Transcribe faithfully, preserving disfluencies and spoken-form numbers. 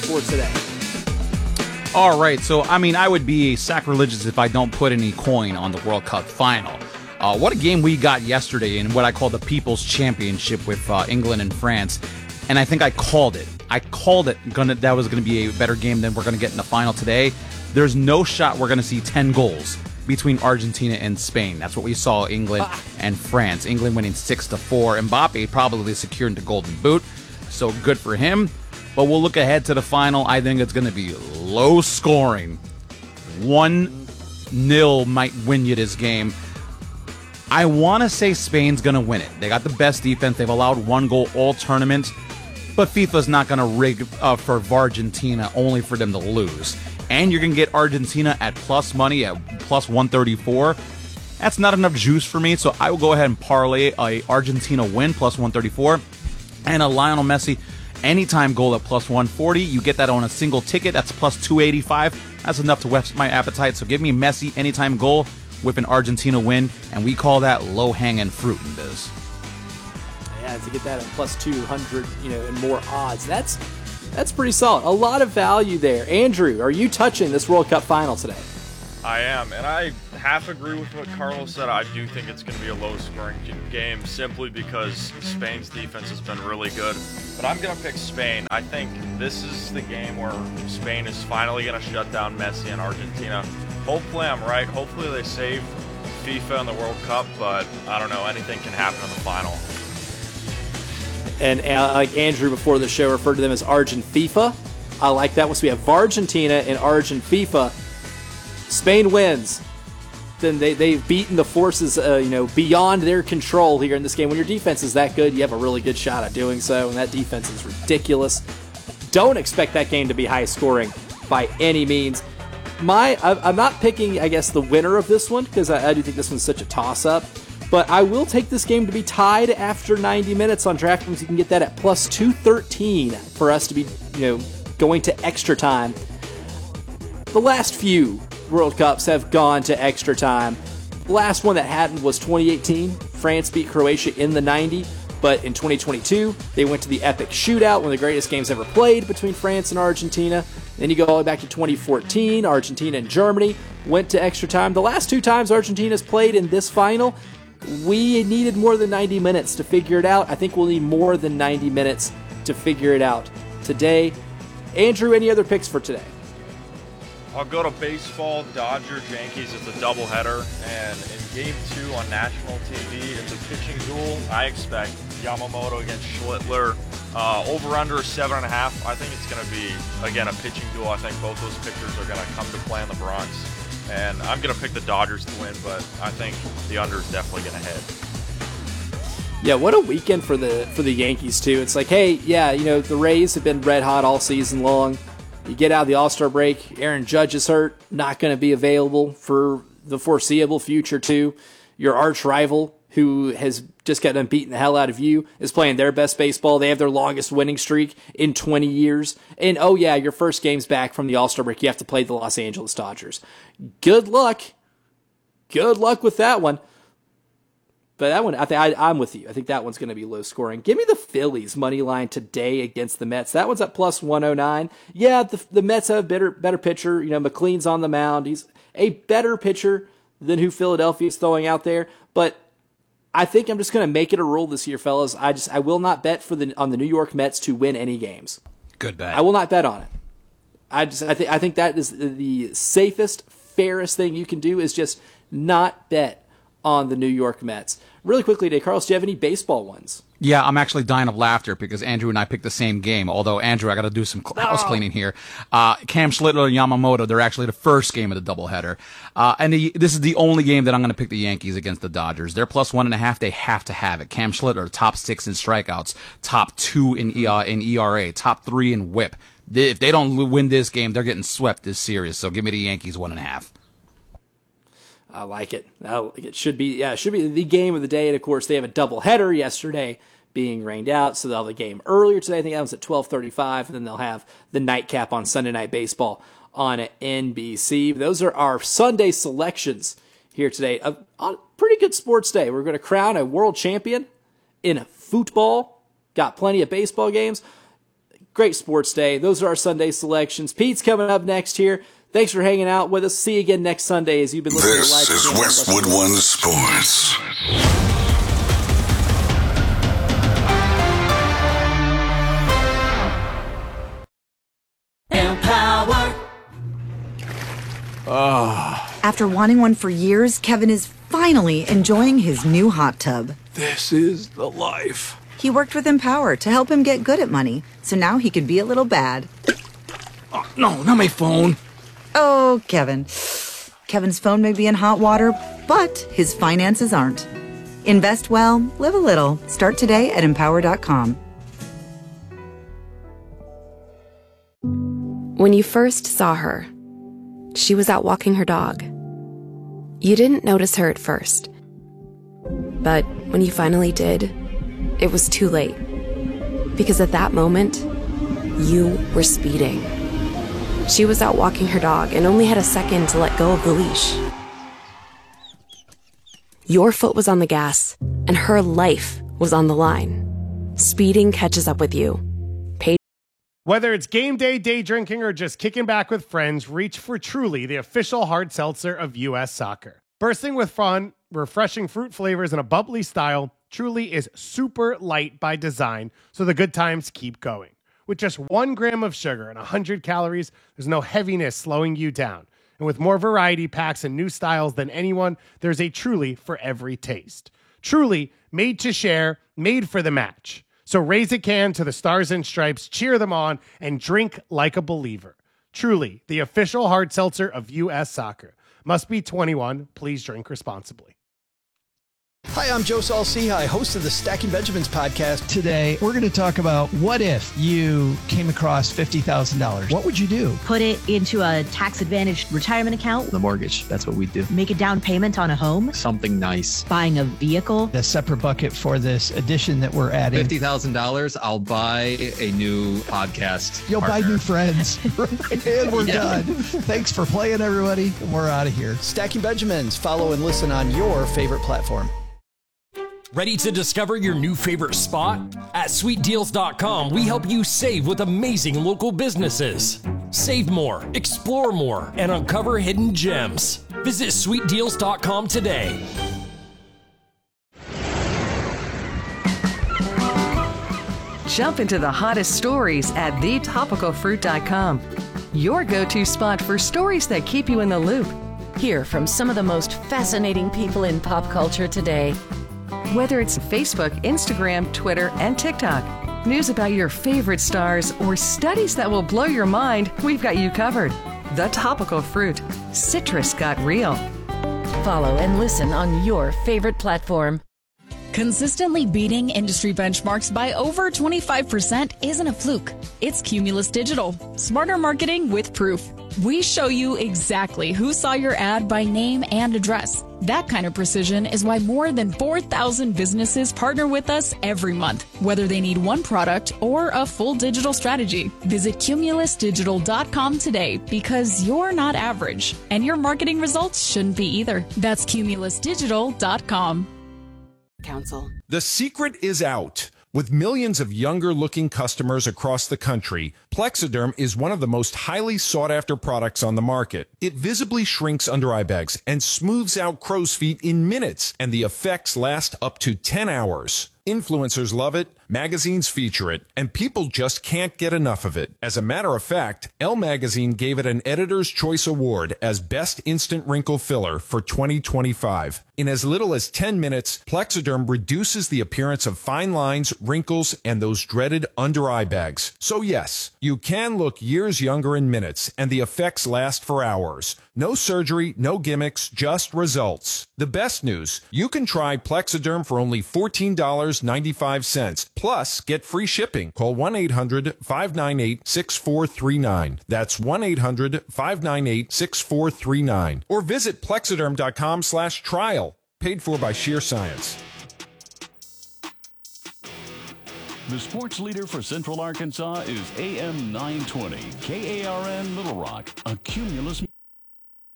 for today? All right, so, I mean, I would be sacrilegious if I don't put any coin on the World Cup final. Uh, what a game we got yesterday in what I call the People's Championship with uh, England and France, and I think I called it. I called it gonna, that was going to be a better game than we're going to get in the final today. There's no shot we're going to see ten goals between Argentina and Spain. That's what we saw, England ah. and France. England winning six to four. Mbappe probably securing the golden boot, so good for him. But we'll look ahead to the final. I think it's going to be low scoring. one nil might win you this game. I want to say Spain's going to win it. They got the best defense. They've allowed one goal all tournament. But FIFA's not going to rig uh, for Argentina only for them to lose. And you're going to get Argentina at plus money at plus one thirty-four. That's not enough juice for me, so I will go ahead and parlay a Argentina win plus one thirty-four and a Lionel Messi anytime goal at plus one forty. You get that on a single ticket. That's plus two eighty-five. That's enough to whet my appetite. So give me Messi anytime goal with an Argentina win, and we call that low-hanging fruit in this. Yeah, to get that at plus two hundred, you know, and more odds. That's that's pretty solid. A lot of value there. Andrew, are you touching this World Cup final today? I am, and I half agree with what Carlos said. I do think it's going to be a low-scoring game simply because Spain's defense has been really good. But I'm going to pick Spain. I think this is the game where Spain is finally going to shut down Messi and Argentina. Hopefully I'm right. Hopefully they save FIFA in the World Cup, but I don't know. Anything can happen in the final. And uh, like Andrew before the show referred to them as Argent FIFA. I like that one. So we have Argentina and Argent FIFA. Spain wins. Then they, they've beaten the forces uh, you know, beyond their control here in this game. When your defense is that good, you have a really good shot at doing so, and that defense is ridiculous. Don't expect that game to be high scoring by any means. My, I'm not picking, I guess, the winner of this one, because I, I do think this one's such a toss-up. But I will take this game to be tied after ninety minutes on DraftKings. You can get that at plus two thirteen for us to be, you know, going to extra time. The last few World Cups have gone to extra time. The last one that hadn't was twenty eighteen. France beat Croatia in the ninety. But in twenty twenty-two, they went to the epic shootout, one of the greatest games ever played between France and Argentina. Then you go all the way back to twenty fourteen. Argentina and Germany went to extra time. The last two times Argentina's played in this final, we needed more than ninety minutes to figure it out. I think we'll need more than ninety minutes to figure it out today. Andrew, any other picks for today? I'll go to baseball, Dodgers, Yankees. It's a doubleheader, and in game two on national T V, it's a pitching duel. I expect Yamamoto against Schlittler. Uh, over-under seven and a half. I think it's going to be, again, a pitching duel. I think both those pitchers are going to come to play in the Bronx. And I'm going to pick the Dodgers to win, but I think the under is definitely going to hit. Yeah, what a weekend for the for the Yankees, too. It's like, hey, yeah, you know, the Rays have been red hot all season long. You get out of the All-Star break, Aaron Judge is hurt, not going to be available for the foreseeable future, too. Your arch rival, who has just gotten beaten the hell out of you, is playing their best baseball. They have their longest winning streak in twenty years. And, oh, yeah, your first game's back from the All-Star break. You have to play the Los Angeles Dodgers. Good luck. Good luck with that one. But that one, I think I, I'm with you. I think that one's going to be low scoring. Give me the Phillies money line today against the Mets. That one's at plus one oh nine. Yeah, the, the Mets have a better, better pitcher. You know, McLean's on the mound. He's a better pitcher than who Philadelphia is throwing out there. But I think I'm just going to make it a rule this year, fellas. I just I will not bet for the on the New York Mets to win any games. Good bet. I will not bet on it. I just I think I think that is the safest, fairest thing you can do is just not bet on the New York Mets. Really quickly today, Carlos, do you have any baseball ones? Yeah, I'm actually dying of laughter because Andrew and I picked the same game. Although, Andrew, I got to do some house oh. cleaning here. Uh, Cam Schlittler and Yamamoto, they're actually the first game of the doubleheader. Uh, and the, this is the only game that I'm going to pick the Yankees against the Dodgers. They're plus one and a half. They have to have it. Cam Schlittler, top six in strikeouts, top two in, uh, in E R A, top three in whip. They, if they don't win this game, they're getting swept this series. So give me the Yankees one and a half. I like it. I like it. Should be, yeah, it should be the game of the day. And of course, they have a doubleheader yesterday being rained out, so they'll have a game earlier today. I think that was at twelve thirty-five, and then they'll have the nightcap on Sunday Night Baseball on N B C. Those are our Sunday selections here today. A, a pretty good sports day. We're going to crown a world champion in football. Got plenty of baseball games. Great sports day. Those are our Sunday selections. Pete's coming up next here. Thanks for hanging out with us. See you again next Sunday as you've been listening to Live. This is Westwood One Sports. Empower. Oh. After wanting one for years, Kevin is finally enjoying his new hot tub. This is the life. He worked with Empower to help him get good at money, so now he could be a little bad. Oh, no, not my phone. Oh, Kevin. Kevin's phone may be in hot water, but his finances aren't. Invest well, live a little. Start today at empower dot com. When you first saw her, she was out walking her dog. You didn't notice her at first. But when you finally did, it was too late. Because at that moment, you were speeding. She was out walking her dog and only had a second to let go of the leash. Your foot was on the gas, and her life was on the line. Speeding catches up with you. Pay- Whether it's game day, day drinking, or just kicking back with friends, reach for Truly, the official hard seltzer of U S Soccer. Bursting with fun, refreshing fruit flavors, and a bubbly style, Truly is super light by design, so the good times keep going. With just one gram of sugar and one hundred calories, there's no heaviness slowing you down. And with more variety packs and new styles than anyone, there's a Truly for every taste. Truly, made to share, made for the match. So raise a can to the Stars and Stripes, cheer them on, and drink like a believer. Truly, the official hard seltzer of U S Soccer. Must be twenty-one. Please drink responsibly. Hi, I'm Joe Saul-Sehy, host of the Stacking Benjamins podcast. Today, we're going to talk about what if you came across fifty thousand dollars? What would you do? Put it into a tax-advantaged retirement account. The mortgage, that's what we do. Make a down payment on a home. Something nice. Buying a vehicle. A separate bucket for this addition that we're adding. fifty thousand dollars, I'll buy a new podcast You'll partner. buy new friends. And we're yeah. done. Thanks for playing, everybody. We're out of here. Stacking Benjamins. Follow and listen on your favorite platform. Ready to discover your new favorite spot? At sweet deals dot com, we help you save with amazing local businesses. Save more, explore more, and uncover hidden gems. Visit sweet deals dot com today. Jump into the hottest stories at the topical fruit dot com. Your go-to spot for stories that keep you in the loop. Hear from some of the most fascinating people in pop culture today. Whether it's Facebook, Instagram, Twitter, and TikTok, news about your favorite stars, or studies that will blow your mind, we've got you covered. The Topical Fruit. Citrus got real. Follow and listen on your favorite platform. Consistently beating industry benchmarks by over twenty-five percent isn't a fluke. It's Cumulus Digital. Smarter marketing with proof. We show you exactly who saw your ad by name and address. That kind of precision is why more than four thousand businesses partner with us every month, whether they need one product or a full digital strategy. Visit cumulus digital dot com today because you're not average, and your marketing results shouldn't be either. That's cumulus digital dot com. Council. The secret is out. With millions of younger-looking customers across the country, Plexiderm is one of the most highly sought-after products on the market. It visibly shrinks under-eye bags and smooths out crow's feet in minutes, and the effects last up to ten hours. Influencers love it, magazines feature it, and people just can't get enough of it. As a matter of fact, Elle Magazine gave it an Editor's Choice Award as Best Instant Wrinkle Filler for twenty twenty-five. In as little as ten minutes, Plexiderm reduces the appearance of fine lines, wrinkles, and those dreaded under-eye bags. So yes, you can look years younger in minutes, and the effects last for hours. No surgery, no gimmicks, just results. The best news, you can try Plexiderm for only fourteen dollars and ninety-five cents. Plus, get free shipping. Call one eight hundred five nine eight six four three nine. That's one eight hundred five nine eight six four three nine. Or visit plexiderm dot com slash trial. Paid for by Sheer Science. The sports leader for Central Arkansas is A M nine twenty, K A R N Little Rock, a Cumulus